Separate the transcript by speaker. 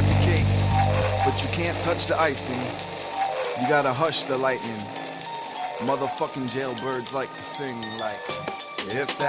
Speaker 1: your cake, but you can't touch the icing. You gotta hush the lightning. Motherfucking jailbirds like to sing like, if that